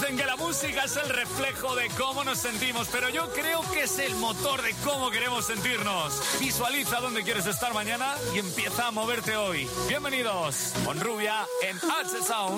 Dicen que la música es el reflejo de cómo nos sentimos, pero yo creo que es el motor de cómo queremos sentirnos. Visualiza dónde quieres estar mañana y empieza a moverte hoy. Bienvenidos con Rubia en H Sound.